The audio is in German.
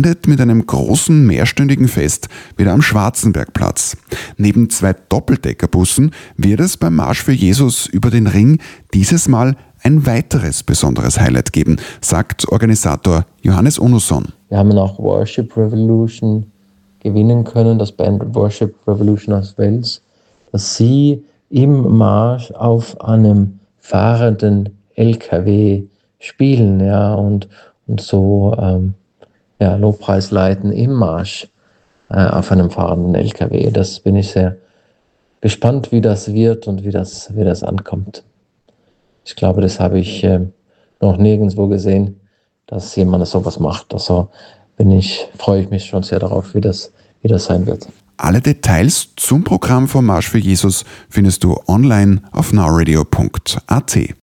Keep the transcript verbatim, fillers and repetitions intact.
endet mit einem großen mehrstündigen Fest wieder am Schwarzenbergplatz. Neben zwei Doppeldeckerbussen wird es beim Marsch für Jesus über den Ring dieses Mal ein weiteres besonderes Highlight geben, sagt Organisator Johannes Onusson. Wir haben auch Worship Revolution gewinnen können, das Band Worship Revolution aus Wels, dass sie im Marsch auf einem fahrenden L K W spielen, ja, und, und so ähm, ja, Lobpreis leiten im Marsch äh, auf einem fahrenden L K W. Das bin ich sehr gespannt, wie das wird und wie das, wie das ankommt. Ich glaube, das habe ich äh, noch nirgendwo gesehen, dass jemand sowas macht. Also bin ich, freue ich mich schon sehr darauf, wie das, wie das sein wird. Alle Details zum Programm vom Marsch für Jesus findest du online auf nowradio punkt a t.